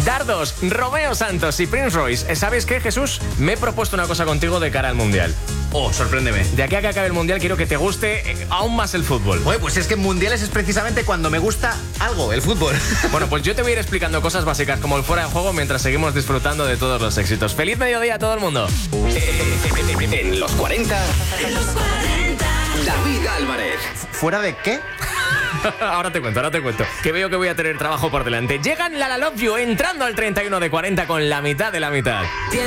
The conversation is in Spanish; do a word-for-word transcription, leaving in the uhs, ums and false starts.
Dardos, Romeo Santos y Prince Royce. ¿Sabes qué, Jesús? Me he propuesto una cosa contigo de cara al Mundial. Oh, sorpréndeme. De aquí a que acabe el Mundial quiero que te guste eh, aún más el fútbol. Oye, pues es que en Mundiales es precisamente cuando me gusta algo, el fútbol. Bueno, pues yo te voy a ir explicando cosas básicas como el fuera de juego mientras seguimos disfrutando de todos los éxitos. ¡Feliz mediodía a todo el mundo! En los cuarenta, en los cuarenta, David Álvarez. ¿Fuera de qué? Ahora te cuento, ahora te cuento. Que veo que voy a tener trabajo por delante. Llegan La La Love You entrando al treinta y uno de cuarenta con la mitad de la mitad.